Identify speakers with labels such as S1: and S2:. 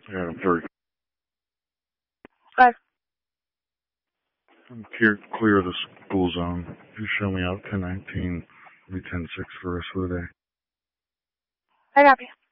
S1: Yeah, I'm very
S2: But
S1: I'm clear of the school zone. You show me out 1019, maybe 10-6 for the rest of the day.
S2: I copy.